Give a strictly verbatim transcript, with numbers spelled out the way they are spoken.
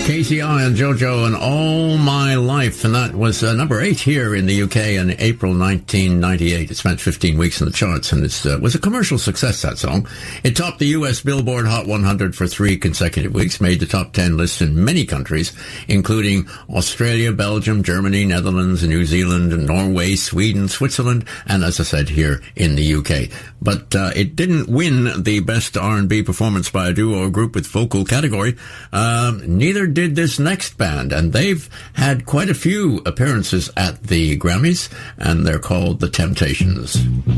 K C I and JoJo and All My Life, and that was uh, number eight here in the U K in April nineteen ninety-eight. It spent fifteen weeks in the charts, and it uh, was a commercial success, that song. It topped the U S Billboard Hot one hundred for three consecutive weeks, made the top ten list in many countries, including Australia, Belgium, Germany, Netherlands, New Zealand, Norway, Sweden, Switzerland, and as I said, here in the U K. But uh, it didn't win the Best R and B Performance by a Duo or Group with Vocal category. Um, neither did this next band, and they've had quite a few appearances at the Grammys, and they're called The Temptations.